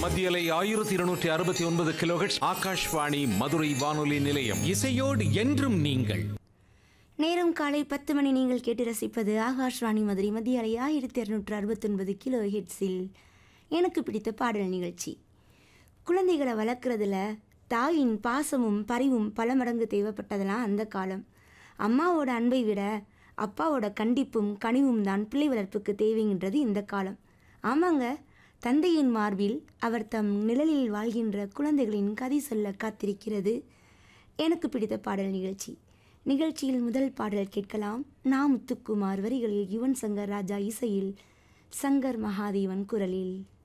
மத்தியலை 1269 கிலோஹெர்ட்ஸ் ஆகாஷ்வாணி மதுரை வானொலி நிலையம். இசையோடு என்றும் நீங்கள். நேரம் காலை 10 மணி. நீங்கள் கேட்டு ரசிப்பது ஆகாஷ்வாணி மதுரை மத்தியலை 1269 கிலோ ஹெட்ஸில் எனக்கு பிடித்த பாடல் நிகழ்ச்சி. குழந்தைகளை வளர்க்குறதுல தாயின் பாசமும் பரிவும் பல மடங்கு தேவைப்பட்டதெல்லாம் அந்த காலம். அம்மாவோட அன்பை விட அப்பாவோட கண்டிப்பும் கனிவும் தான் பிள்ளை வளர்ப்புக்கு தேவைங்கின்றது இந்த காலம். ஆமாங்க, தந்தையின் மார்பில் அவர் தம் நிழலில் வாழ்கின்ற குழந்தைகளின் கதை சொல்ல காத்திருக்கிறது எனக்கு பிடித்த பாடல் நிகழ்ச்சி. நிகழ்ச்சியில் முதல் பாடல் கேட்கலாம். நா. முத்துக்குமார் வரிகளில் யுவன் சங்கர் ராஜா இசையில் சங்கர் மகாதேவன் குரலில்.